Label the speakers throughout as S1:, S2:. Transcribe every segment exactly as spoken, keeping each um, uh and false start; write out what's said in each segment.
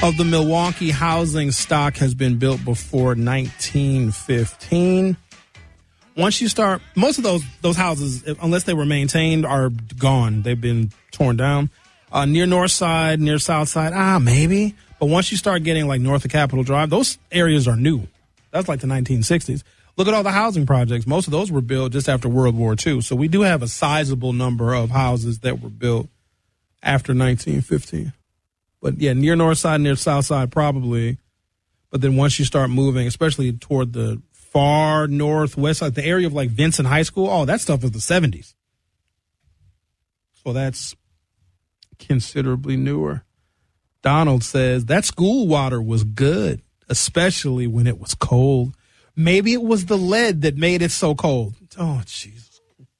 S1: of the Milwaukee housing stock has been built before nineteen fifteen. Once you start, most of those those houses, unless they were maintained, are gone. They've been torn down. Uh, near North Side, near South Side, ah, maybe. But once you start getting like north of Capitol Drive, those areas are new. That's like the nineteen sixties. Look at all the housing projects. Most of those were built just after World War Two. So we do have a sizable number of houses that were built after nineteen fifteen. But yeah, near North Side, near South Side, probably. But then once you start moving, especially toward the far northwest, like the area of like Vincent High School, oh, that stuff is the seventies. So that's considerably newer. Donald says that school water was good, especially when it was cold. Maybe it was the lead that made it so cold. Oh, Jesus.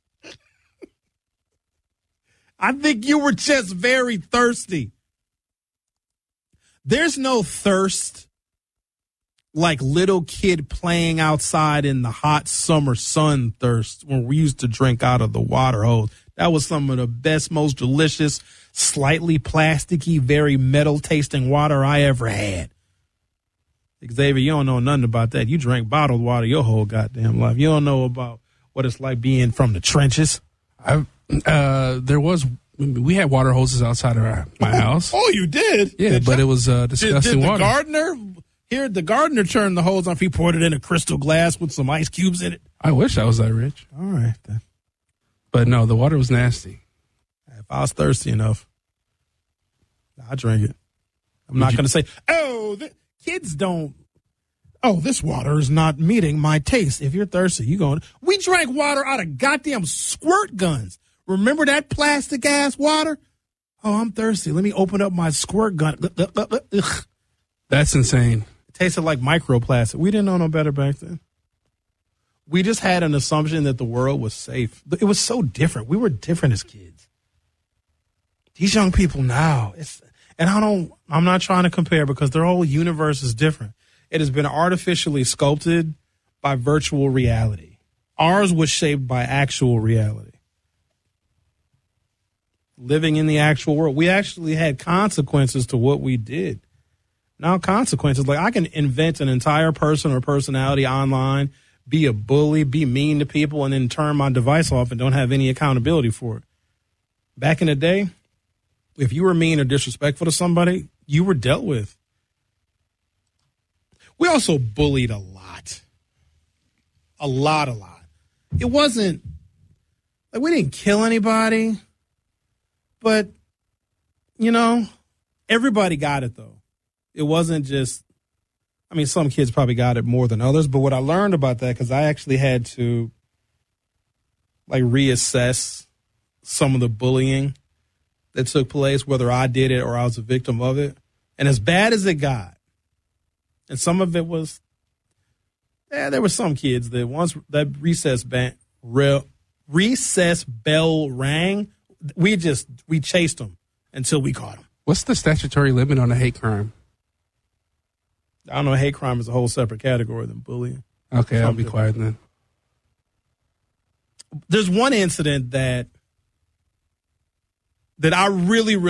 S1: I think you were just very thirsty. There's no thirst like little kid playing outside in the hot summer sun thirst when we used to drink out of the water hose. That was some of the best, most delicious, slightly plasticky, very metal tasting water I ever had. Xavier, you don't know nothing about that. You drank bottled water your whole goddamn life. You don't know about what it's like being from the trenches.
S2: I, uh, there was, we had water hoses outside of our, my house.
S1: Oh, you did?
S2: Yeah,
S1: did
S2: but
S1: you?
S2: it was uh, disgusting
S1: did, did
S2: water.
S1: The gardener, here, the gardener turned the hose off. He poured it in a crystal glass with some ice cubes in it.
S2: I wish I was that rich.
S1: All right, then.
S2: But no, the water was nasty.
S1: If I was thirsty enough, I'd drink it. I'm
S2: Would
S1: not
S2: you-
S1: going to say, oh, the kids don't. Oh, this water is not meeting my taste. If you're thirsty, you going. We drank water out of goddamn squirt guns. Remember that plastic ass water? Oh, I'm thirsty. Let me open up my squirt gun. Ugh.
S2: That's insane.
S1: It tasted like microplastic. We didn't know no better back then. We just had an assumption that the world was safe. It was so different. We were different as kids. These young people now, it's, and I don't, I'm not trying to compare because their whole universe is different. It has been artificially sculpted by virtual reality. Ours was shaped by actual reality. Living in the actual world. We actually had consequences to what we did. Now consequences, like I can invent an entire person or personality online, be a bully, be mean to people, and then turn my device off and don't have any accountability for it. Back in the day, if you were mean or disrespectful to somebody, you were dealt with. We also bullied a lot. A lot, a lot. It wasn't, like we didn't kill anybody, but, you know, everybody got it though. It wasn't just, I mean, some kids probably got it more than others, but what I learned about that, because I actually had to like reassess some of the bullying that took place, whether I did it or I was a victim of it. And as bad as it got, and some of it was, yeah, there were some kids that once that recess band, re, recess bell rang, we just, we chased them until we caught them.
S2: What's the statutory limit on a hate crime?
S1: I don't know. Hate crime is a whole separate category than bullying.
S2: Okay, I'll be quiet then.
S1: There's one incident that that I really, really